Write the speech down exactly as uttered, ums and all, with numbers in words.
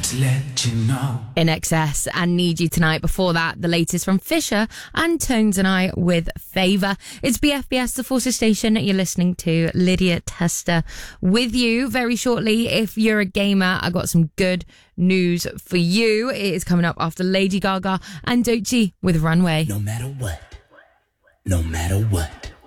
to let you know. In Excess and Need You Tonight. Before that, the latest from Fisher and Tones and I with Favour. It's B F B S, the Forces Station. You're listening to Lydia Tester with you. Very shortly, if you're a gamer, I got some good news for you. It is coming up after Lady Gaga and Doechii with Runway. No matter what, no matter what.